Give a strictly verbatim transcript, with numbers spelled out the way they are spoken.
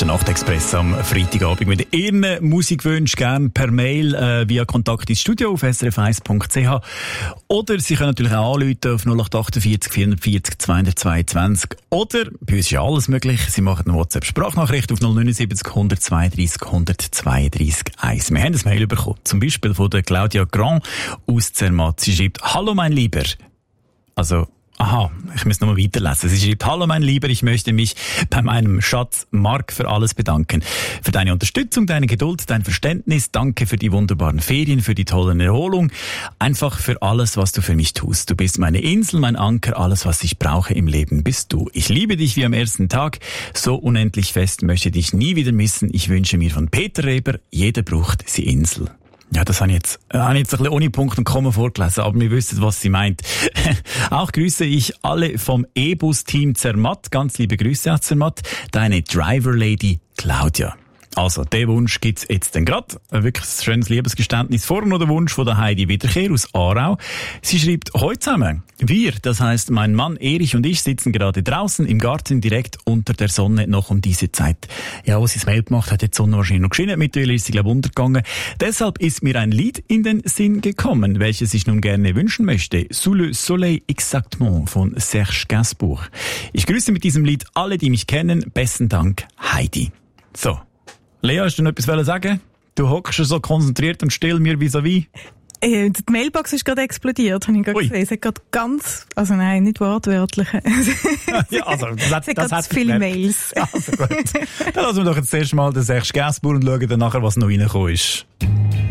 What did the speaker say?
der Nachtexpress am Freitagabend mit Ihren Musikwünschen gerne per Mail äh, via Kontakt ins Studio auf s r f eins punkt c h oder Sie können natürlich auch anrufen auf null acht achtundvierzig vierundvierzig zweihundertzweiundzwanzig oder bei uns ist ja alles möglich. Sie machen eine WhatsApp-Sprachnachricht auf null neun sieben null eins zwei drei null eins zwei drei eins. Wir haben ein Mail bekommen, zum Beispiel von der Claudia Grand aus Zermatt. Sie schreibt: Hallo mein Lieber. Also Aha, ich muss nochmal weiterlesen. Sie schreibt: Hallo mein Lieber, ich möchte mich bei meinem Schatz Mark für alles bedanken. Für deine Unterstützung, deine Geduld, dein Verständnis. Danke für die wunderbaren Ferien, für die tolle Erholung. Einfach für alles, was du für mich tust. Du bist meine Insel, mein Anker, alles, was ich brauche im Leben bist du. Ich liebe dich wie am ersten Tag. So unendlich fest, möchte dich nie wieder missen. Ich wünsche mir von Peter Reber, jeder braucht sie Insel. Ja, das habe ich jetzt, äh, habe ich jetzt ein bisschen ohne Punkt und Komma vorgelesen, aber wir wissen, was sie meint. Auch grüße ich alle vom E-Bus-Team Zermatt. Ganz liebe Grüße an Zermatt. Deine Driver-Lady Claudia. Also, den Wunsch gibt's jetzt dann grad. Ein wirklich schönes Liebesgeständnis. Vor noch der Wunsch von der Heidi Wiederkehr aus Aarau. Sie schreibt: Heute zusammen. Wir, das heisst mein Mann Erich und ich, sitzen gerade draußen im Garten direkt unter der Sonne noch um diese Zeit. Ja, wo sie das Mail gemacht hat, hat die Sonne wahrscheinlich noch geschienen. Mittlerweile ist sie, glaube ich, untergegangen. Deshalb ist mir ein Lied in den Sinn gekommen, welches ich nun gerne wünschen möchte. Sous le soleil exactement von Serge Gainsbourg. Ich grüße mit diesem Lied alle, die mich kennen. Besten Dank, Heidi. So. Lea, hast du noch etwas sagen? Du hockst so konzentriert und still mir vis-à-vis. Äh, die Mailbox ist gerade explodiert, habe ich gerade gesehen. Es hat gerade ganz, also nein, nicht wortwörtlich. Ja, also, das hat, es das hat hat viele Mails. Ja, also gut. Dann lassen wir doch jetzt erst mal den Serge Gainsbourg und schauen dann nachher, was noch reingekommen ist.